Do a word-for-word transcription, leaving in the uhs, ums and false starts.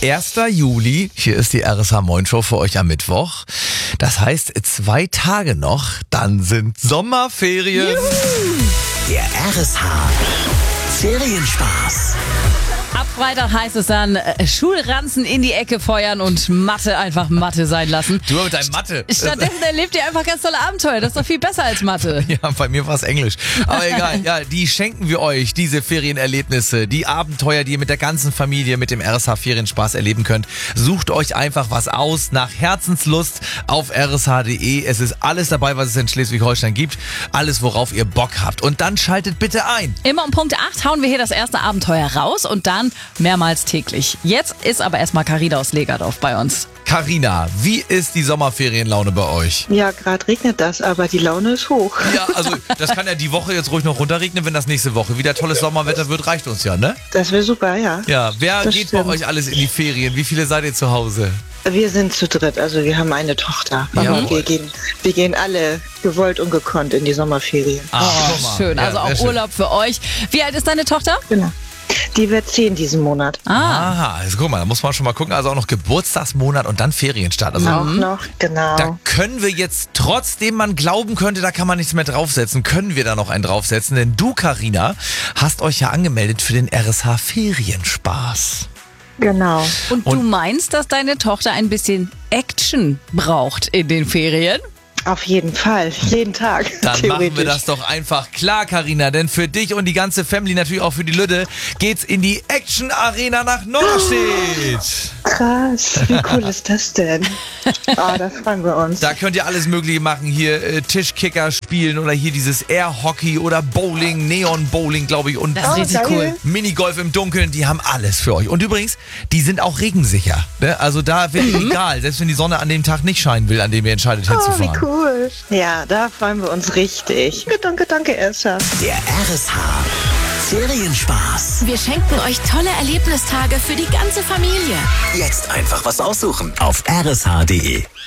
erster Juli, hier ist die R S H Moin Show für euch am Mittwoch. Das heißt, zwei Tage noch, dann sind Sommerferien. Juhu. Der R S H Ferienspaß. Ab Freitag heißt es dann äh, Schulranzen in die Ecke feuern und Mathe einfach Mathe sein lassen. Du mit deinem Mathe. Stattdessen erlebt ihr einfach ganz tolle Abenteuer. Das ist doch viel besser als Mathe. Ja, bei mir war es Englisch. Aber egal, ja, die schenken wir euch, diese Ferienerlebnisse, die Abenteuer, die ihr mit der ganzen Familie mit dem R S H Ferienspaß erleben könnt. Sucht euch einfach was aus nach Herzenslust auf r s h punkt d e. Es ist alles dabei, was es in Schleswig-Holstein gibt. Alles, worauf ihr Bock habt. Und dann schaltet bitte ein. Immer um Punkt acht hauen wir hier das erste Abenteuer raus und dann mehrmals täglich. Jetzt ist aber erstmal Carina aus Legerdorf bei uns. Carina, wie ist die Sommerferienlaune bei euch? Ja, gerade regnet das, aber die Laune ist hoch. Ja, also das kann ja die Woche jetzt ruhig noch runterregnen, wenn das nächste Woche wieder tolles Sommerwetter wird, reicht uns ja, ne? Das wäre super, ja. Ja, wer Das geht stimmt. bei euch alles in die Ferien? Wie viele seid ihr zu Hause? Wir sind zu dritt, also wir haben eine Tochter. Aber Jawohl. wir gehen, wir gehen alle gewollt und gekonnt in die Sommerferien. Ah, Oh, guck mal. schön. Ja, Also sehr auch schön. Urlaub für euch. Wie alt ist deine Tochter? Genau. Die wird zehn diesen Monat. Ah, Aha, also guck mal, da muss man schon mal gucken. Also auch noch Geburtstagsmonat und dann Ferienstart. Also Auch noch, genau. da können wir jetzt, trotzdem man glauben könnte, da kann man nichts mehr draufsetzen, können wir da noch einen draufsetzen. Denn du, Carina, hast euch ja angemeldet für den R S H Ferienspaß. Genau. und, Und- du meinst, dass deine Tochter ein bisschen Action braucht in den Ferien? Auf jeden Fall. Jeden Tag. Dann machen wir theoretisch. das doch einfach klar, Carina. Denn für dich und die ganze Family, natürlich auch für die Lütte, geht's in die Action Arena nach Norderstedt. Krass. Wie cool ist das denn? Ah, da freuen wir uns. Da könnt ihr alles Mögliche machen. Hier äh, Tischkicker spielen oder hier dieses Air-Hockey oder Bowling, Neon-Bowling, glaube ich. Und Das ist richtig geil. cool. Minigolf im Dunkeln, die haben alles für euch. Und übrigens, die sind auch regensicher. Ne? Also da wird egal, selbst wenn die Sonne an dem Tag nicht scheinen will, an dem ihr entscheidet Oh, wie hinzufahren. cool. Ja, da freuen wir uns richtig. Danke, danke, Elsa. Der R S H Ferienspaß. Wir schenken euch tolle Erlebnistage für die ganze Familie. Jetzt einfach was aussuchen auf r s h punkt d e.